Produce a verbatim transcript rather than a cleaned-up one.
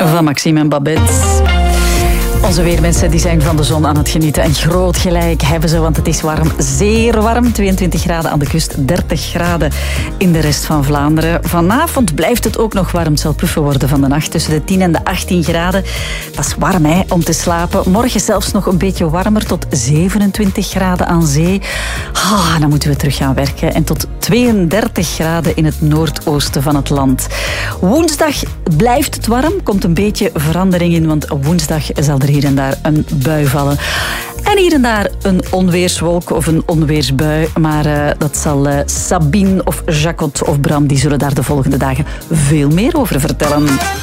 Van Maxime en Babette. Onze weermensen die zijn van de zon aan het genieten. En groot gelijk hebben ze, want het is warm. Zeer warm. tweeëntwintig graden aan de kust, dertig graden in de rest van Vlaanderen. Vanavond blijft het ook nog warm. Het zal puffen worden van de nacht tussen de tien en de achttien graden. Dat is warm, hè, om te slapen. Morgen zelfs nog een beetje warmer, tot zevenentwintig graden aan zee. Ah, dan moeten we terug gaan werken. En tot tweeëndertig graden in het noordoosten van het land. Woensdag blijft het warm. Komt een beetje verandering in, want woensdag zal er hier en daar een bui vallen. En hier en daar een onweerswolk of een onweersbui. Maar uh, dat zal uh, Sabine of Jacot of Bram, die zullen daar de volgende dagen veel meer over vertellen.